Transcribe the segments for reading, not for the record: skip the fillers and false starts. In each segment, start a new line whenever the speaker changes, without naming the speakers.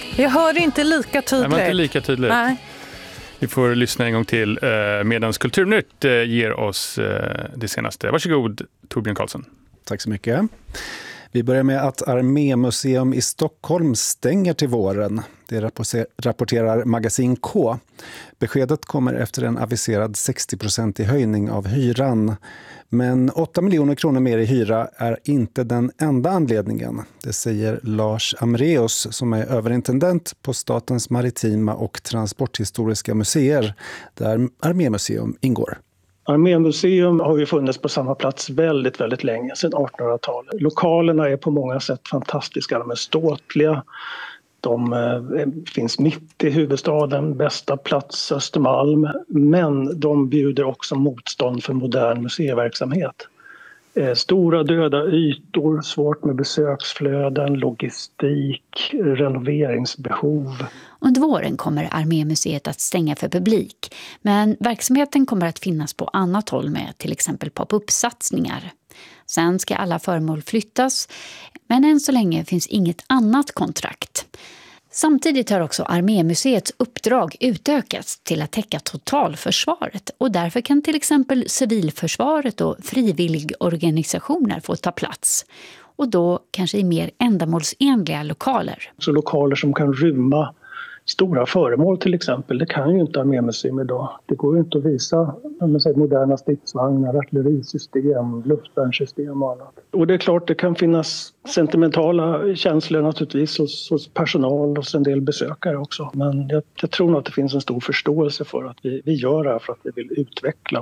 Jag hör inte lika tydligt.
Det var inte lika tydligt.
Nej.
Vi får lyssna en gång till medan Kulturnytt ger oss det senaste. Varsågod, Torbjörn Karlsson.
Tack så mycket. Vi börjar med att Armémuseum i Stockholm stänger till våren. Det rapporterar Magasin K. Beskedet kommer efter en aviserad 60% höjning av hyran. Men 8 miljoner kronor mer i hyra är inte den enda anledningen. Det säger Lars Amreus som är överintendent på Statens maritima och transporthistoriska museer där Armémuseum ingår.
Armémuseum har ju funnits på samma plats väldigt, väldigt länge, sedan 1800-talet. Lokalerna är på många sätt fantastiska, de är ståtliga. De finns mitt i huvudstaden, bästa plats Östermalm. Men de bjuder också motstånd för modern museiverksamhet. Stora döda ytor, svårt med besöksflöden, logistik, renoveringsbehov.
Under våren kommer Armémuseet att stänga för publik, men verksamheten kommer att finnas på annat håll med till exempel pop-up-satsningar. Sen ska alla föremål flyttas, men än så länge finns inget annat kontrakt. Samtidigt har också Armémuseets uppdrag utökats till att täcka totalförsvaret och därför kan till exempel civilförsvaret och frivilligorganisationer få ta plats. Och då kanske i mer ändamålsenliga lokaler.
Så lokaler som kan rymma stora föremål till exempel, det kan ju inte Armémuseum idag. Det går ju inte att visa moderna stridsvagnar, artillerisystem, luftvärnssystem och annat. Och det är klart det kan finnas sentimentala känslor naturligtvis hos personal och hos en del besökare också. Men jag tror nog att det finns en stor förståelse för att vi gör det här för att vi vill utveckla.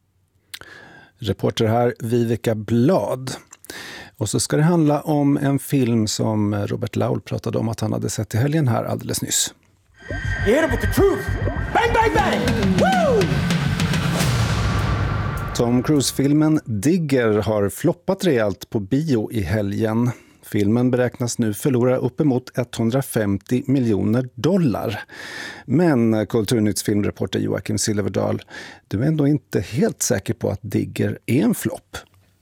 Reporter här Viveka Blad. Och så ska det handla om en film som Robert Laul pratade om att han hade sett i helgen här alldeles nyss.
You hit him with the truth. Bang, bang, bang! Woo!
Tom Cruise-filmen Digger har floppat rejält på bio i helgen. Filmen beräknas nu förlora uppemot 150 miljoner dollar. Men Kulturnytts filmreporter Joakim Silverdahl, du är ändå inte helt säker på att Digger är en flopp.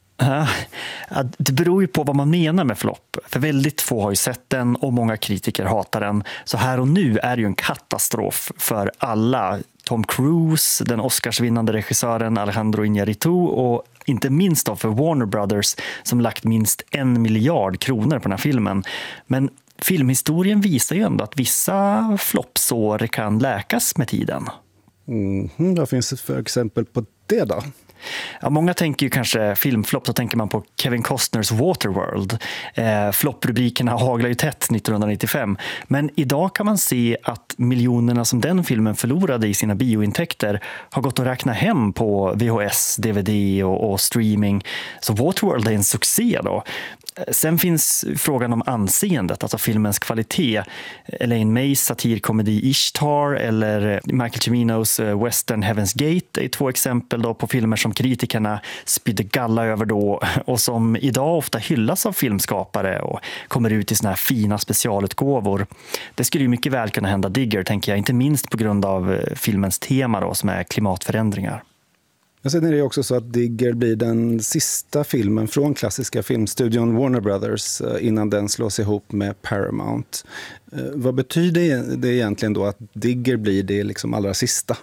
Det beror ju på vad man menar med flopp. För väldigt få har ju sett den och många kritiker hatar den. Så här och nu är det ju en katastrof för alla. Tom Cruise, den Oscarsvinnande regissören Alejandro Iñárritu och inte minst då för Warner Brothers som lagt minst 1 miljard kronor på den här filmen. Men filmhistorien visar ju ändå att vissa floppsår kan läkas med tiden.
Vad finns det för exempel på det då?
Ja, många tänker ju kanske filmflopp, så tänker man på Kevin Costners Waterworld. Flopprubrikerna haglar ju tätt 1995. Men idag kan man se att miljonerna som den filmen förlorade i sina biointäkter har gått att räkna hem på VHS, DVD och streaming. Så Waterworld är en succé då. Sen finns frågan om anseendet, alltså filmens kvalitet. Elaine Mays satirkomedi Ishtar eller Michael Ciminos western Heaven's Gate är 2 exempel då på filmer som kritikerna spydde galla över då och som idag ofta hyllas av filmskapare och kommer ut i såna här fina specialutgåvor. Det skulle ju mycket väl kunna hända Digger, tänker jag, inte minst på grund av filmens tema då, som är klimatförändringar.
Men sen är det också så att Digger blir den sista filmen från klassiska filmstudion Warner Brothers innan den slås ihop med Paramount. Vad betyder det egentligen då att Digger blir det liksom allra sista?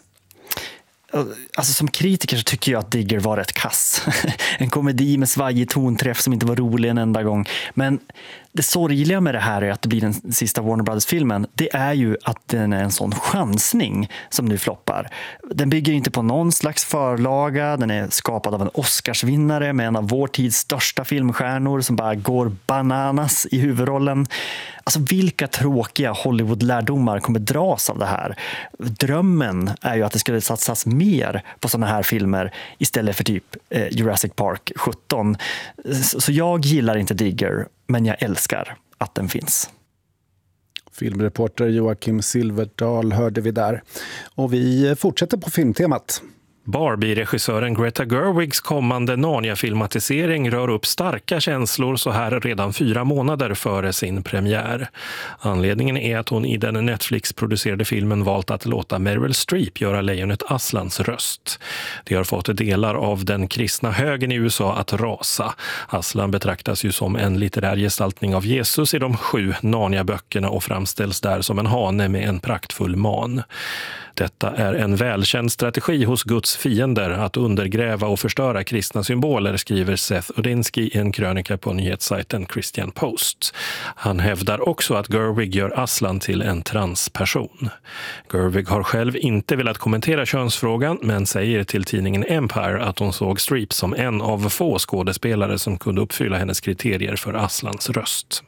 Alltså som kritiker så tycker jag att Digger var rätt kass. En komedi med svajig tonträff som inte var rolig en enda gång. Men det sorgliga med det här är att det blir den sista Warner Brothers-filmen. Det är ju att den är en sån chansning som nu floppar. Den bygger inte på någon slags förlaga. Den är skapad av en Oscarsvinnare med en av vår tids största filmstjärnor som bara går bananas i huvudrollen. Alltså vilka tråkiga Hollywood-lärdomar kommer dras av det här? Drömmen är ju att det skulle satsas mer på såna här filmer istället för typ Jurassic Park 17. Så jag gillar inte Digger, men jag älskar att den finns.
Filmreporter Joakim Silverdahl hörde vi där. Och vi fortsätter på filmtemat.
Barbie-regissören Greta Gerwigs kommande Narnia-filmatisering rör upp starka känslor så här redan 4 månader före sin premiär. Anledningen är att hon i den Netflix-producerade filmen valt att låta Meryl Streep göra lejonet Aslans röst. Det har fått delar av den kristna högern i USA att rasa. Aslan betraktas ju som en litterär gestaltning av Jesus i de 7 Narnia-böckerna och framställs där som en hane med en praktfull man. Detta är en välkänd strategi hos Guds fiender att undergräva och förstöra kristna symboler, skriver Seth Odinsky i en krönika på nyhetssajten Christian Post. Han hävdar också att Gerwig gör Aslan till en transperson. Gerwig har själv inte velat kommentera könsfrågan men säger till tidningen Empire att hon såg Streep som en av få skådespelare som kunde uppfylla hennes kriterier för Aslans röst.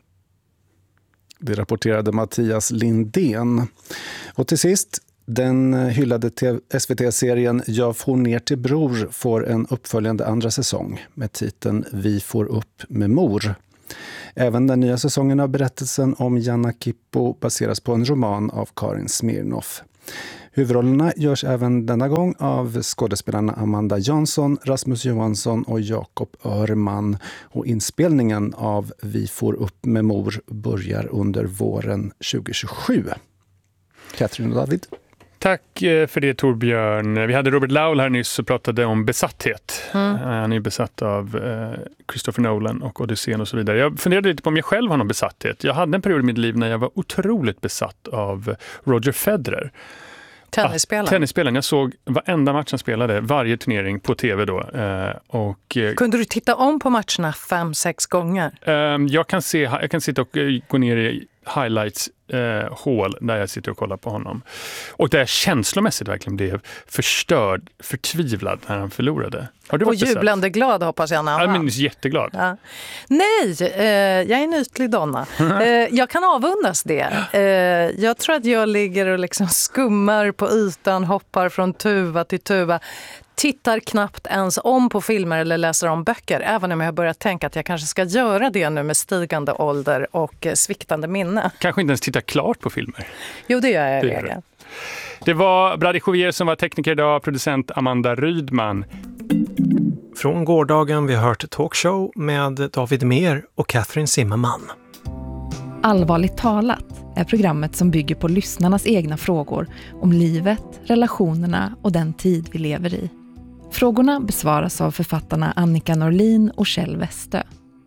Det rapporterade Mattias Lindén. Och till sist, den hyllade SVT-serien Jag får ner till bror får en uppföljande andra säsong med titeln Vi får upp med mor. Även den nya säsongen av berättelsen om Janna Kippo baseras på en roman av Karin Smirnoff. Huvudrollerna görs även denna gång av skådespelarna Amanda Jansson, Rasmus Johansson och Jakob Örman. Och inspelningen av Vi får upp med mor börjar under våren 2027. Katrin och David.
Tack för det, Torbjörn. Vi hade Robert Laul här nyss och pratade om besatthet. Han är besatt av Christopher Nolan och Odysseen och så vidare. Jag funderade lite på om jag själv har någon besatthet. Jag hade en period i mitt liv när jag var otroligt besatt av Roger Federer. Tennisspelaren. Jag såg varenda match han spelade, varje turnering på tv då.
Kunde du titta om på matcherna 5-6 gånger?
Jag kan sitta och gå ner i highlights hål där jag sitter och kollar på honom. Och där jag känslomässigt verkligen blev förtvivlad när han förlorade. Har du varit
jublande glad hoppas jag.
Jag är jätteglad.
Ja. Nej, jag är en ytlig donna. Jag kan avundas det. Jag tror att jag ligger och liksom skummar på ytan, hoppar från tuva till tuva. Tittar knappt ens om på filmer eller läser om böcker, även om jag har börjat tänka att jag kanske ska göra det nu med stigande ålder och sviktande minne.
Kanske inte ens titta klart på filmer.
Jo, det gör jag i regel.
Det var Brady Jovier som var tekniker idag, producent Amanda Rydman.
Från gårdagen vi har hört Talkshow med David Mer och Catherine Zimmerman.
Allvarligt talat är programmet som bygger på lyssnarnas egna frågor om livet, relationerna och den tid vi lever i. Frågorna besvaras av författarna Annika Norlin och Kjell Westö.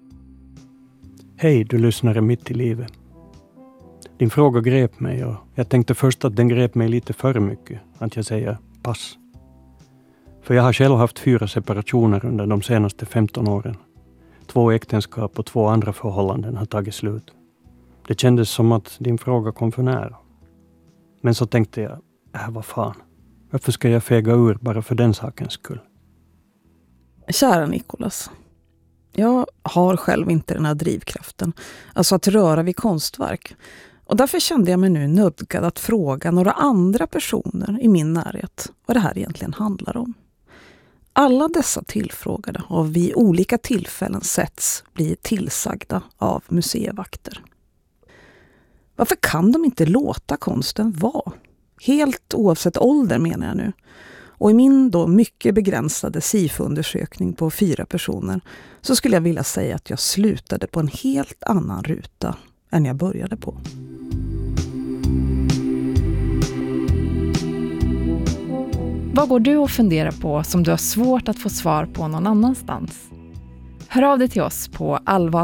Hej, du lyssnare mitt i livet. Din fråga grep mig och jag tänkte först att den grep mig lite för mycket, att jag säger pass. För jag har själv haft 4 separationer under de senaste 15 åren. 2 äktenskap och 2 andra förhållanden har tagit slut. Det kändes som att din fråga kom för nära. Men så tänkte jag, vad fan. Varför ska jag fega ur bara för den sakens skull?
Kära Nicholas. Jag har själv inte den här drivkraften. Alltså att röra vid konstverk. Och därför kände jag mig nu nödgad att fråga några andra personer i min närhet vad det här egentligen handlar om. Alla dessa tillfrågade har vid olika tillfällen setts bli tillsagda av museivakter. Varför kan de inte låta konsten vara? Helt oavsett ålder menar jag nu. Och i min då mycket begränsade SIFO-undersökning på 4 personer så skulle jag vilja säga att jag slutade på en helt annan ruta än jag började på.
Vad går du och funderar på som du har svårt att få svar på någon annanstans? Hör av dig till oss på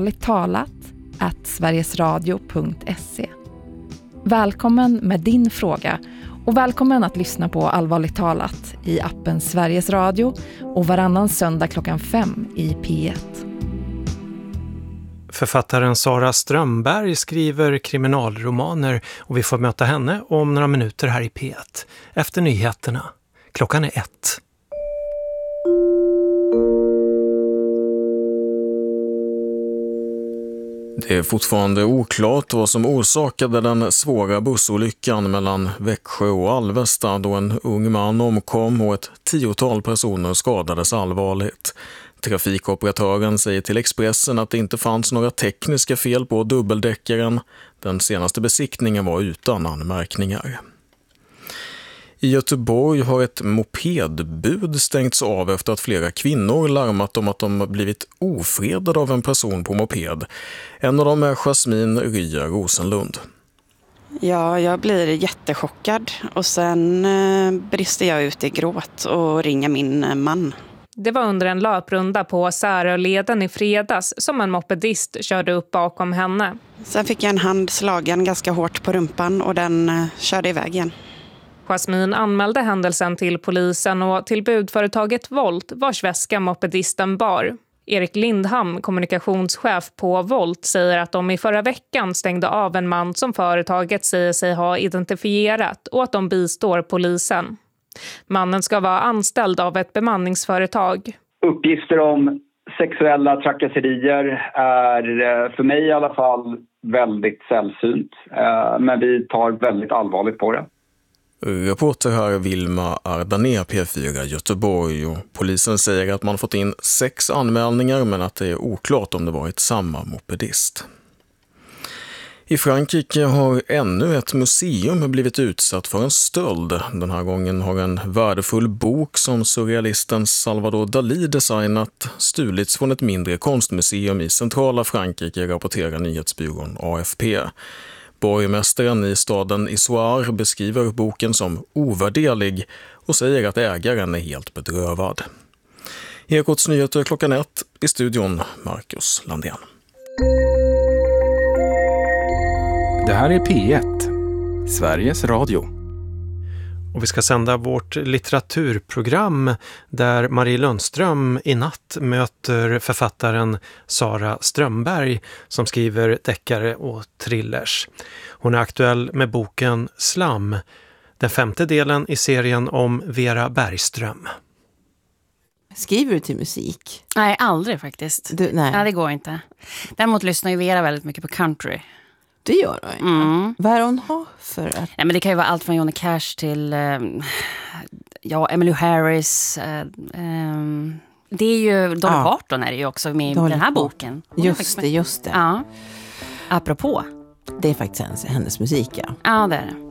allvarligttalat@sverigesradio.se. Välkommen med din fråga och välkommen att lyssna på Allvarligt talat i appen Sveriges Radio och varannan söndag 5:00 i P1.
Författaren Sara Strömberg skriver kriminalromaner och vi får möta henne om några minuter här i P1 efter nyheterna. Klockan är 1.
Det är fortfarande oklart vad som orsakade den svåra bussolyckan mellan Växjö och Alvesta då en ung man omkom och ett 10-tal personer skadades allvarligt. Trafikoperatören säger till Expressen att det inte fanns några tekniska fel på dubbeldäckaren. Den senaste besiktningen var utan anmärkningar. I Göteborg har ett mopedbud stängts av efter att flera kvinnor larmat om att de blivit ofredade av en person på moped. En av dem är Jasmin Rya Rosenlund.
Ja, jag blir jättechockad och sen brister jag ut i gråt och ringer min man.
Det var under en löprunda på Säröleden i fredags som en mopedist körde upp bakom henne.
Sen fick jag en hand slagen ganska hårt på rumpan och den körde iväg igen.
Jasmin anmälde händelsen till polisen och till budföretaget Volt vars väska mopedisten bar. Erik Lindhamn, kommunikationschef på Volt, säger att de i förra veckan stängde av en man som företaget säger sig ha identifierat och att de bistår polisen. Mannen ska vara anställd av ett bemanningsföretag.
Uppgifter om sexuella trakasserier är för mig i alla fall väldigt sällsynt. Men vi tar väldigt allvarligt på det.
Reporter här Vilma Ardané, P4 Göteborg, och polisen säger att man fått in 6 anmälningar men att det är oklart om det varit samma mopedist. I Frankrike har ännu ett museum blivit utsatt för en stöld. Den här gången har en värdefull bok som surrealisten Salvador Dalí designat stulits från ett mindre konstmuseum i centrala Frankrike, rapporterar nyhetsbyrån AFP. Borgmästaren i staden Issoire beskriver boken som ovärderlig och säger att ägaren är helt bedrövad. Ekots nyheter 1:00 i studion Marcus Landén.
Det här är P1, Sveriges Radio.
Och vi ska sända vårt litteraturprogram där Marie Lundström i natt möter författaren Sara Strömberg som skriver deckare och thrillers. Hon är aktuell med boken Slam, den 5:e delen i serien om Vera Bergström.
Skriver du till musik?
Nej, aldrig faktiskt. Nej, det går inte. Däremot lyssnar ju Vera väldigt mycket på country.
Det gör hon. Vad är hon har för att...
Nej, men det kan ju vara allt från Johnny Cash till Emmylou Harris. Det är ju Dolly Parton är det ju också med Dolly den här boken.
Just det.
Ja. Apropå.
Det är faktiskt hennes musik, ja.
Ja, det är det.